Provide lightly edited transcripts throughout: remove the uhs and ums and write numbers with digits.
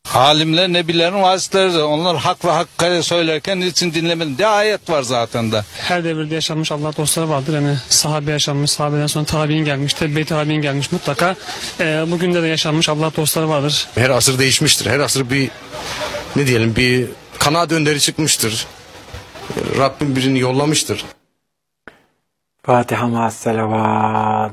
Alimler, nebilerin vasıtları. Onlar hak ve hakkı söylerken niçin dinlemedin diye ayet var zaten de. Her devirde yaşanmış Allah dostları vardır. Yani sahabe yaşanmış, sahabeden sonra tabi'in gelmiş, tebbe-i tabi'in gelmiş mutlaka. Bugün de yaşanmış Allah dostları vardır. Her asır değişmiştir. Her asır bir bir kanaat önderi çıkmıştır. Rabbim birini yollamıştır. Fatiha ma'as selavat.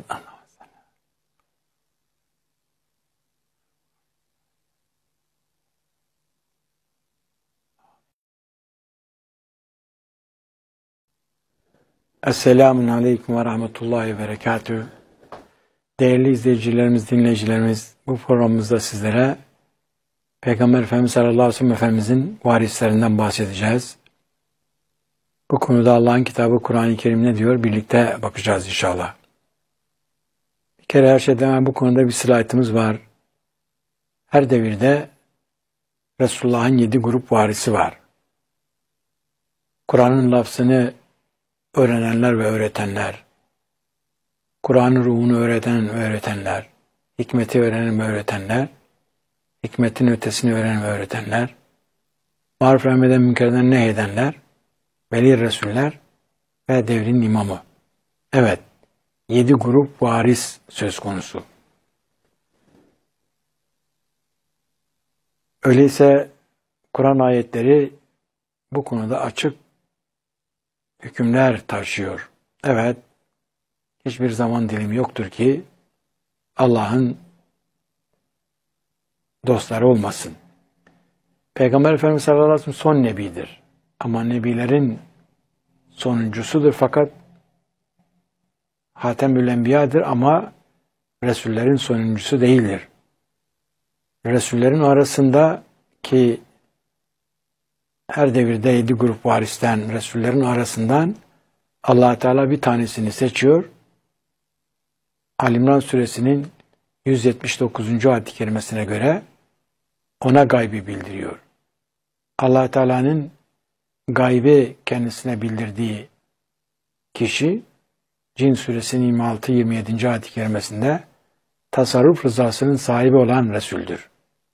Esselamun Aleyküm ve Rahmetullahi ve Berekatühü. Değerli izleyicilerimiz, dinleyicilerimiz, bu programımızda sizlere Peygamber Efendimiz sallallahu aleyhi ve sellem Efendimizin varislerinden bahsedeceğiz. Bu konuda Allah'ın kitabı Kur'an-ı Kerim ne diyor? Birlikte bakacağız inşallah. Bir kere her şeyden evvel bu konuda bir slaytımız var. Her devirde Resulullah'ın 7 grup varisi var. Kur'an'ın lafzını öğrenenler ve öğretenler, Kur'an'ın ruhunu öğreten ve öğretenler, hikmeti öğrenen ve öğretenler, hikmetin ötesini öğrenen ve öğretenler, maruf emreden münkerden nehyedenler, veli resuller ve devrin imamı. Evet, 7 grup varis söz konusu. Öyleyse Kur'an ayetleri bu konuda açık hükümler taşıyor. Evet, hiçbir zaman dilimi yoktur ki Allah'ın dostları olmasın. Peygamber Efendimiz sallallahu aleyhi ve sellem son nebidir. Ama nebilerin sonuncusudur fakat Hatemül Enbiya'dır ama Resullerin sonuncusu değildir. Resullerin arasında ki her devirde 7 grup varisten Resullerin arasından Allah Teala bir tanesini seçiyor. Ali İmran suresinin 179. ayet-i kerimesine göre ona gaybı bildiriyor. Allah Teala'nın gaybı kendisine bildirdiği kişi Cin suresinin 26-27. ayet-i kerimesinde tasarruf rızasının sahibi olan Resul'dür.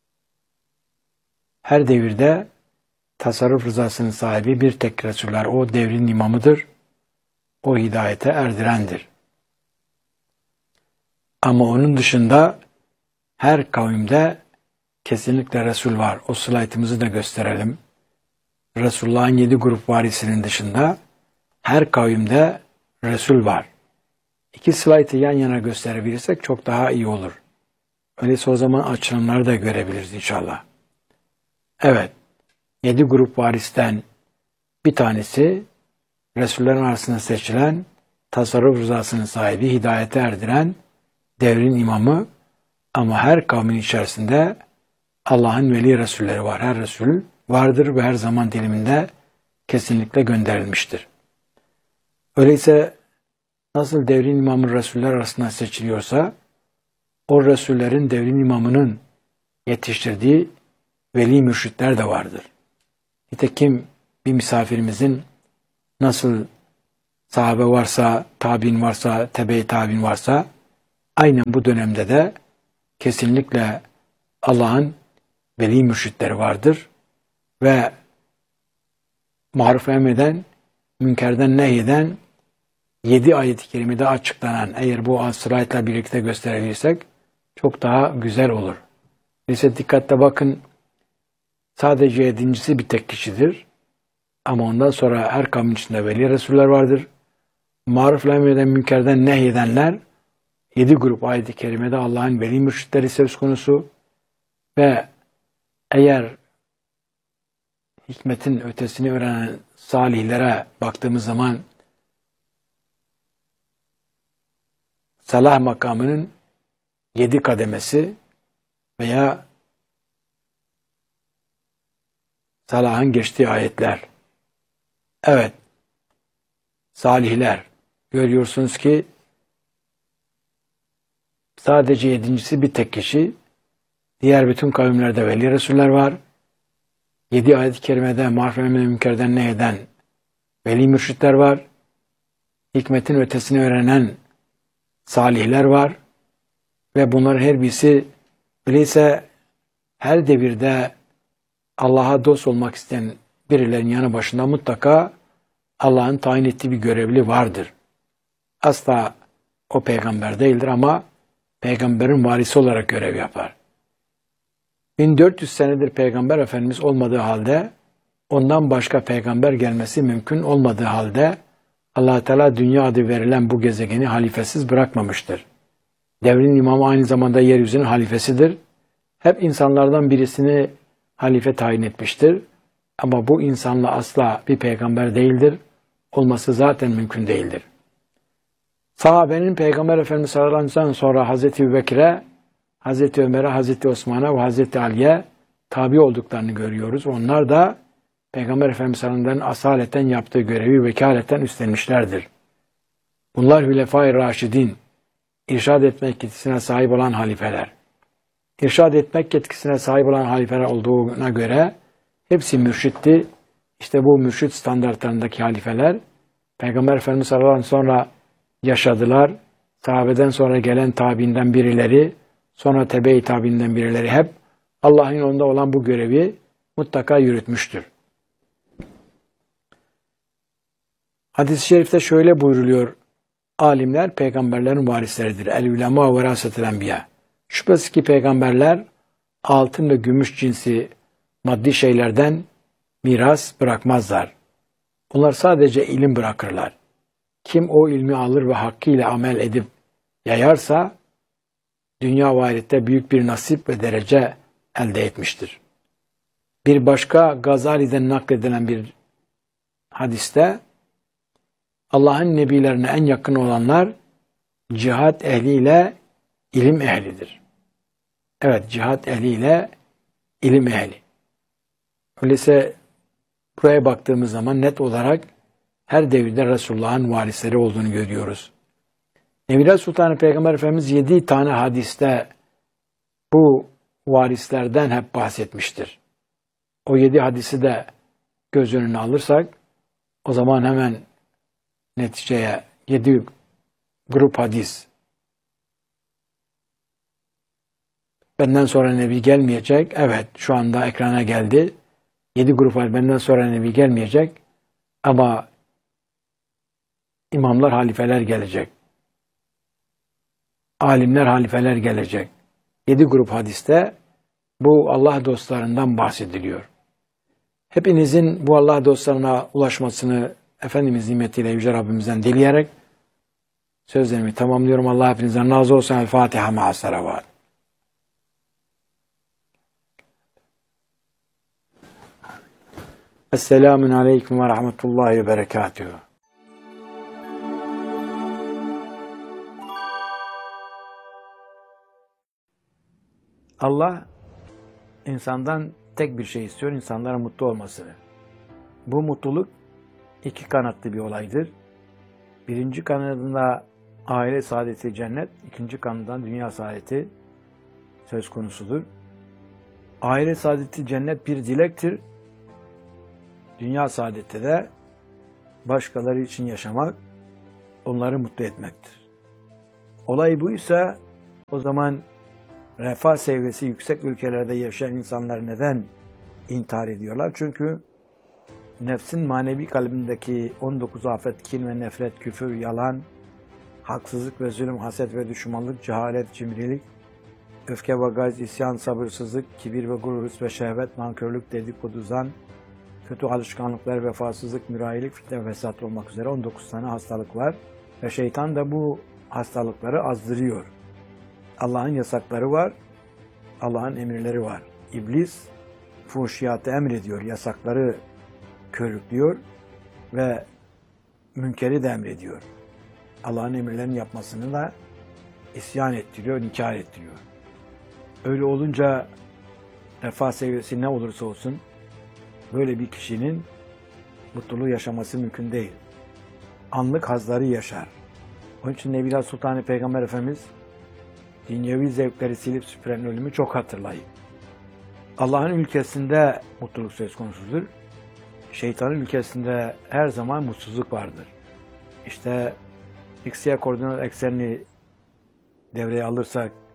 Her devirde tasarruf rızasının sahibi bir tek Resul var. O devrin imamıdır. O hidayete erdirendir. Ama onun dışında her kavimde kesinlikle Resul var. O slaytımızı da gösterelim. Resulullah'ın 7 grup varisinin dışında her kavimde Resul var. 2 slaytı yan yana gösterebilirsek çok daha iyi olur. Öyleyse o zaman açılımları da görebiliriz inşallah. Evet, 7 grup varisten bir tanesi Resullerin arasında seçilen, tasarruf rızasının sahibi, hidayete erdiren devrin imamı ama her kavmin içerisinde Allah'ın veli Resulleri var. Her Resul vardır ve her zaman diliminde kesinlikle gönderilmiştir. Öyleyse nasıl devrin imamı Resuller arasında seçiliyorsa o Resullerin devrin imamının yetiştirdiği veli mürşitler de vardır. Nitekim bir misafirimizin nasıl sahabe varsa, tabi'in varsa, tebe-i tabi'in varsa aynen bu dönemde de kesinlikle Allah'ın veli mürşitleri vardır ve maruf emreden, münkerden nehyeden 7 ayet-i kerimede açıklanan, eğer bu slaytla birlikte gösterebilirsek çok daha güzel olur. Neyse dikkatle bakın, sadece 7.'si bir tek kişidir. Ama ondan sonra her kavmin içinde veli Resuller vardır. Maruf emreden, münkerden nehyedenler 7 grup ayet-i kerimede Allah'ın veli mürşitleri söz konusu ve eğer hikmetin ötesini öğrenen salihlere baktığımız zaman salah makamının 7 kademesi veya salahın geçtiği ayetler. Evet, salihler. Görüyorsunuz ki sadece 7.'si bir tek kişi. Diğer bütün kavimlerde veli Resuller var. 7 ayet-i kerimede maruf emreden münkerden nehyeden veli mürşitler var. Hikmetin ötesini öğrenen salihler var. Ve bunların her birisi öyleyse her devirde Allah'a dost olmak isteyen birilerinin yanı başında mutlaka Allah'ın tayin ettiği bir görevli vardır. Asla o peygamber değildir ama peygamberin varisi olarak görev yapar. 1400 senedir peygamber efendimiz olmadığı halde, ondan başka peygamber gelmesi mümkün olmadığı halde Allah Teala dünya adı verilen bu gezegeni halifesiz bırakmamıştır. Devrin imamı aynı zamanda yeryüzünün halifesidir. Hep insanlardan birisini halife tayin etmiştir. Ama bu insanla asla bir peygamber değildir. Olması zaten mümkün değildir. Sahabenin Peygamber Efendimiz sallallahu aleyhi ve sellem sonra Hazreti Ebubekir'e, Hazreti Ömer'e, Hazreti Osman'a ve Hazreti Ali'ye tabi olduklarını görüyoruz. Onlar da Peygamber Efendimiz sallallahu aleyhi ve sellem'den asaleten yaptığı görevi vekaleten üstlenmişlerdir. Bunlar Hülefai Raşidin, irşad etmek yetkisine sahip olan halifeler. İrşad etmek yetkisine sahip olan halifeler olduğuna göre hepsi mürşitti. İşte bu mürşit standartlarındaki halifeler Peygamber Efendimiz sallallahu aleyhi ve sellem sonra yaşadılar. Sahabeden sonra gelen tabiinden birileri, sonra tebe-i tabiinden birileri hep Allah'ın yolunda olan bu görevi mutlaka yürütmüştür. Hadis-i şerifte şöyle buyruluyor. Alimler peygamberlerin varisleridir. El-ulema verasetel enbiya. Şüphesiz ki peygamberler altın ve gümüş cinsi maddi şeylerden miras bırakmazlar. Onlar sadece ilim bırakırlar. Kim o ilmi alır ve hakkıyla amel edip yayarsa dünya ve ahirette büyük bir nasip ve derece elde etmiştir. Bir başka Gazali'den nakledilen bir hadiste Allah'ın nebilerine en yakın olanlar cihat ehliyle ilim ehlidir. Evet, cihat ehliyle ilim ehli. Öyleyse buraya baktığımız zaman net olarak her devirde Resulullah'ın varisleri olduğunu görüyoruz. Nebiler Sultanı Peygamber Efendimiz 7 tane hadiste bu varislerden hep bahsetmiştir. O 7 hadisi de göz önüne alırsak o zaman hemen neticeye 7 grup hadis. Benden sonra Nebi gelmeyecek. Evet, şu anda ekrana geldi. 7 grup hadis benden sonra Nebi gelmeyecek. Ama imamlar, halifeler gelecek. Alimler, halifeler gelecek. 7 grup hadiste bu Allah dostlarından bahsediliyor. Hepinizin bu Allah dostlarına ulaşmasını Efendimiz nimetiyle Yüce Rabbimizden dileyerek sözlerimi tamamlıyorum. Allah hepinizden razı olsun. El Fatiha ma'as salavat. Esselamun aleyküm ve rahmetullahi ve berekatuhu. Allah insandan tek bir şey istiyor, insanların mutlu olmasını. Bu mutluluk iki kanatlı bir olaydır. Birinci kanadında aile saadeti cennet, ikinci kanadından dünya saadeti söz konusudur. Aile saadeti cennet bir dilektir. Dünya saadeti de başkaları için yaşamak, onları mutlu etmektir. Olay buysa o zaman refah seviyesi yüksek ülkelerde yaşayan insanlar neden intihar ediyorlar? Çünkü nefsin manevi kalbindeki 19 afet, kin ve nefret, küfür, yalan, haksızlık ve zulüm, haset ve düşmanlık, cehalet, cimrilik, öfke ve gayz, isyan, sabırsızlık, kibir ve gurur, hırs ve şehvet, nankörlük, dedikodu, zan, kötü alışkanlıklar, vefasızlık, mürayilik, fitne ve fesat olmak üzere 19 tane hastalık var. Ve şeytan da bu hastalıkları azdırıyor. Allah'ın yasakları var, Allah'ın emirleri var. İblis fuhşiyatı emrediyor, yasakları körüklüyor ve münkeri de emrediyor. Allah'ın emirlerini yapmasını da isyan ettiriyor, inkar ettiriyor. Öyle olunca refah seviyesi ne olursa olsun böyle bir kişinin mutluluğu yaşaması mümkün değil. Anlık hazları yaşar. Onun için Nebiler Sultanı Peygamber Efendimiz dünyevi zevkleri silip süpüren ölümü çok hatırlayın. Allah'ın ülkesinde mutluluk söz konusudur. Şeytanın ülkesinde her zaman mutsuzluk vardır. İşte X-Y koordinat eksenini devreye alırsak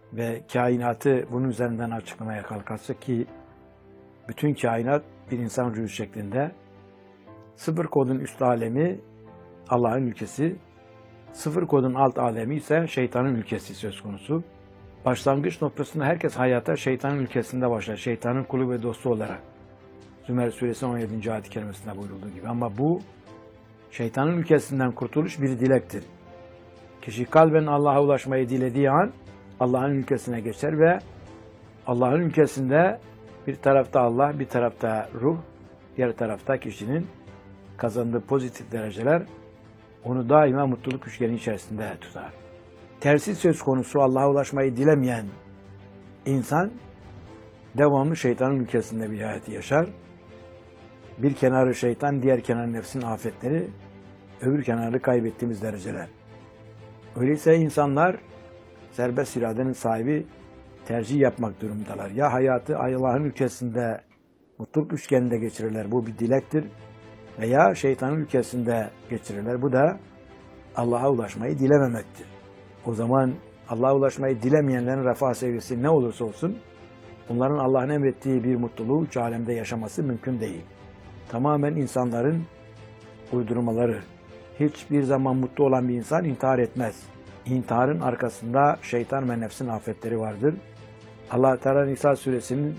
ve kainatı bunun üzerinden açıklamaya kalkarsa ki bütün kainat bir insan ruhu şeklinde, sıfır kodun üst alemi Allah'ın ülkesi, sıfır kodun alt alemi ise şeytanın ülkesi söz konusu. Başlangıç noktasında herkes hayata şeytanın ülkesinde başlar. Şeytanın kulu ve dostu olarak. Zümer suresi 17. ayet-i kerimesinde buyurulduğu gibi. Ama bu şeytanın ülkesinden kurtuluş bir dilektir. Kişi kalben Allah'a ulaşmayı dilediği an Allah'ın ülkesine geçer ve Allah'ın ülkesinde bir tarafta Allah, bir tarafta ruh, diğer tarafta kişinin kazandığı pozitif dereceler onu daima mutluluk üçgeni içerisinde tutar. Tersi söz konusu Allah'a ulaşmayı dilemeyen insan devamlı şeytanın ülkesinde bir hayatı yaşar. Bir kenarı şeytan, diğer kenarı nefsin afetleri, öbür kenarı kaybettiğimiz dereceler. Öyleyse insanlar serbest iradenin sahibi tercih yapmak durumundalar. Ya hayatı Allah'ın ülkesinde mutluluk üçgeninde geçirirler. Bu bir dilektir. Veya şeytanın ülkesinde geçirirler. Bu da Allah'a ulaşmayı dilememektir. O zaman Allah'a ulaşmayı dilemeyenlerin refah seviyesi ne olursa olsun onların Allah'ın emrettiği bir mutluluğu üç alemde yaşaması mümkün değil. Tamamen insanların uydurmaları. Hiçbir zaman mutlu olan bir insan intihar etmez. İntiharın arkasında şeytan ve nefsin afetleri vardır. Allah Teala Nisa suresinin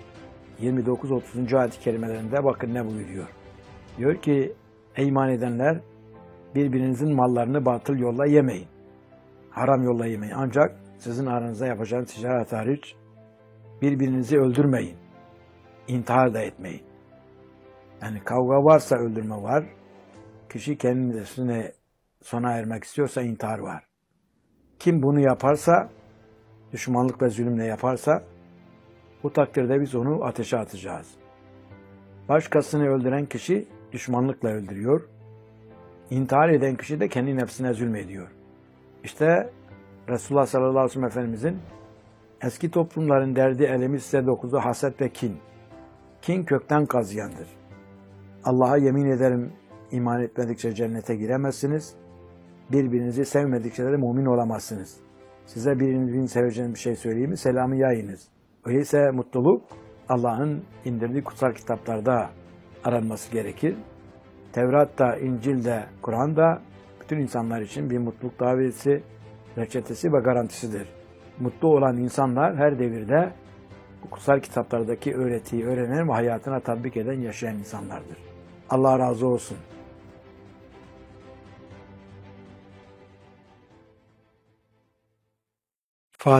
29-30. ayet-i kerimelerinde bakın ne buyuruyor. Diyor ki ey iman edenler birbirinizin mallarını batıl yolla yemeyin. Haram yolla yemeyin. Ancak sizin aranızda yapacağınız ticaret hariç birbirinizi öldürmeyin. İntihar da etmeyin. Yani kavga varsa öldürme var. Kişi kendisine sona ermek istiyorsa intihar var. Kim bunu yaparsa, düşmanlık ve zulümle yaparsa bu takdirde biz onu ateşe atacağız. Başkasını öldüren kişi düşmanlıkla öldürüyor. İntihar eden kişi de kendi nefsine zulmediyor. İşte Resulullah sallallahu aleyhi ve sellem Efendimizin eski toplumların derdi elemi size dokuzu haset ve kin. Kin kökten kazıyandır. Allah'a yemin ederim iman etmedikçe cennete giremezsiniz. Birbirinizi sevmedikçe de mümin olamazsınız. Size birbirini seveceğiniz bir şey söyleyeyim mi? Selamı yayınız. Öyleyse mutluluk Allah'ın indirdiği kutsal kitaplarda aranması gerekir. Tevrat'ta, İncil'de, Kur'an'da bütün insanlar için bir mutluluk daveti, reçetesi ve garantisidir. Mutlu olan insanlar her devirde bu kutsal kitaplardaki öğretiyi öğrenen ve hayatına tatbik eden, yaşayan insanlardır. Allah razı olsun.